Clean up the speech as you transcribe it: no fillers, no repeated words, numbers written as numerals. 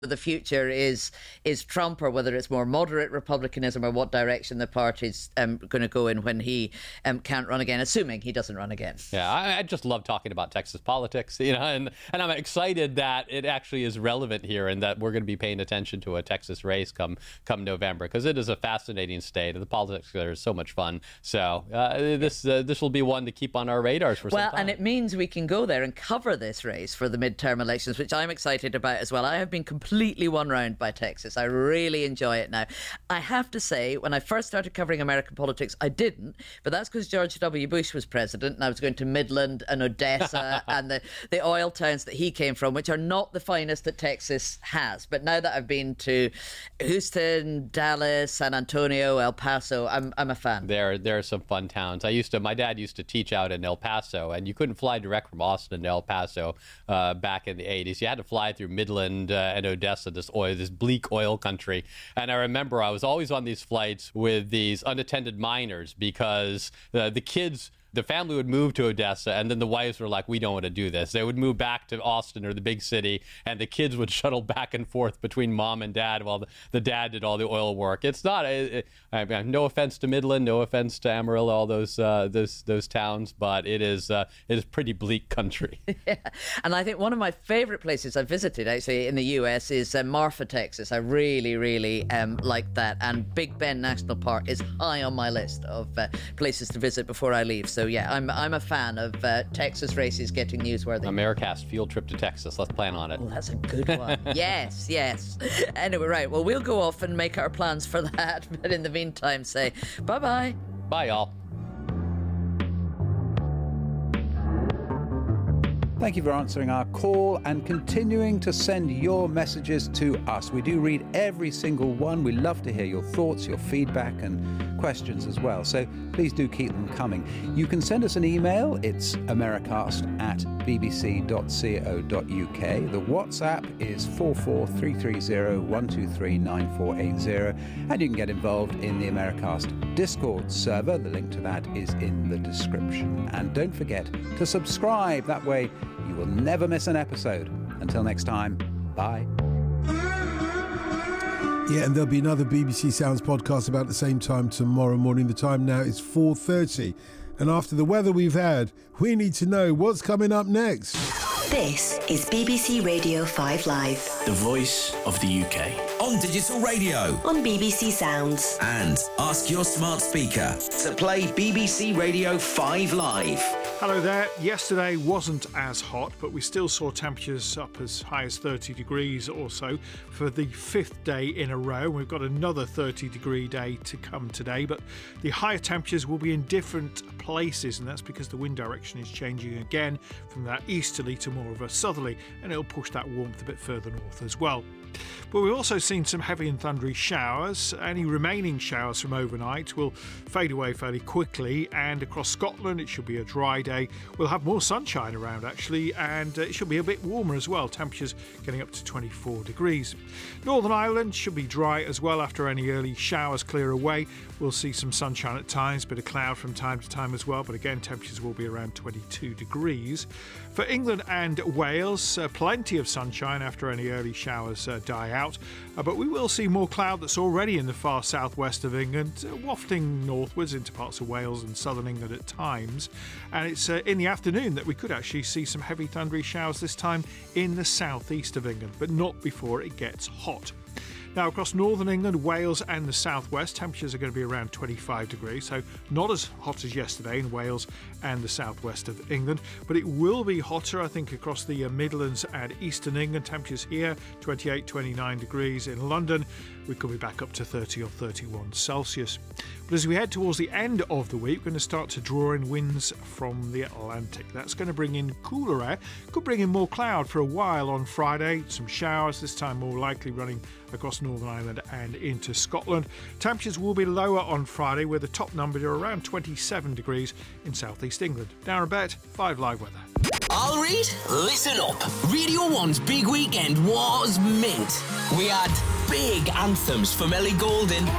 the future is Trump, or whether it's more moderate republicanism, or what direction the party's going to go in when he can't run again, assuming he doesn't run again. Yeah, I just love talking about Texas politics, and I'm excited that it actually is relevant here, and that we're going to be paying attention to a Texas race come November, because it is a fascinating state, and the politics there is so much fun. So this will be one to keep on our radars for some time. Well, and it means we can go there and cover this race for the midterm elections, which I'm excited about as well. I have been completely won round by Texas. I really enjoy it now. I have to say, when I first started covering American politics, I didn't, but that's because George W. Bush was president, and I was going to Midland and Odessa and the oil towns that he came from, which are not the finest that Texas has. But now that I've been to Houston, Dallas, San Antonio, El Paso, I'm a fan. There are some fun towns. My dad used to teach out in El Paso, and you couldn't fly direct from Austin to El Paso back in the 80s. You had to fly through Midland and Odessa, this bleak oil country. And I remember I was always on these flights with these unattended minors, because the family would move to Odessa, and then the wives were like, we don't want to do this. They would move back to Austin or the big city, and the kids would shuttle back and forth between mom and dad while the dad did all the oil work. It's not, no offense to Midland, no offense to Amarillo, all those towns, but it is pretty bleak country. Yeah. And I think one of my favorite places I visited actually in the US is Marfa, Texas. I really, really like that. And Big Bend National Park is high on my list of places to visit before I leave. So yeah, I'm a fan of Texas races getting newsworthy. Americast field trip to Texas. Let's plan on it. Oh, that's a good one. Yes. Anyway, right. Well, we'll go off and make our plans for that. But in the meantime, say bye-bye. Bye, y'all. Thank you for answering our call and continuing to send your messages to us. We do read every single one. We love to hear your thoughts, your feedback and questions as well. So please do keep them coming. You can send us an email. It's americast@bbc.co.uk. The WhatsApp is 44330-123-9480. And you can get involved in the Americast Discord server. The link to that is in the description. And don't forget to subscribe. That way you will never miss an episode. Until next time, bye. Yeah, and there'll be another BBC Sounds podcast about the same time tomorrow morning. The time now is 4:30. And after the weather we've had, we need to know what's coming up next. This is BBC Radio 5 Live. The voice of the UK. On digital radio. On BBC Sounds. And ask your smart speaker to play BBC Radio 5 Live. Hello there. Yesterday wasn't as hot, but we still saw temperatures up as high as 30 degrees or so for the 5th day in a row. We've got another 30-degree day to come today, but the higher temperatures will be in different places, and that's because the wind direction is changing again from that easterly to more of a southerly, and it'll push that warmth a bit further north as well. But we've also seen some heavy and thundery showers. Any remaining showers from overnight will fade away fairly quickly, and across Scotland it should be a dry day. We'll have more sunshine around actually, and it should be a bit warmer as well, temperatures getting up to 24 degrees. Northern Ireland should be dry as well after any early showers clear away. We'll see some sunshine at times, bit of cloud from time to time as well, but again temperatures will be around 22 degrees. For England and Wales, plenty of sunshine after any early showers die out, but we will see more cloud that's already in the far southwest of England, wafting northwards into parts of Wales and southern England at times. And it's in the afternoon that we could actually see some heavy thundery showers, this time in the southeast of England, but not before it gets hot. Now, across northern England, Wales and the southwest, temperatures are going to be around 25 degrees, so not as hot as yesterday in Wales and the southwest of England, but it will be hotter, I think, across the Midlands and eastern England. Temperatures here, 28, 29 degrees. In London, we could be back up to 30 or 31 Celsius. But as we head towards the end of the week, we're going to start to draw in winds from the Atlantic. That's going to bring in cooler air, could bring in more cloud for a while on Friday, some showers, this time more likely running across Northern Ireland and into Scotland. Temperatures will be lower on Friday, with the top numbers are around 27 degrees in southeast England. Darren Bett, 5 Live weather. I'll read. Listen up. Radio 1's big weekend was mint. We had big anthems from Ellie Goulding.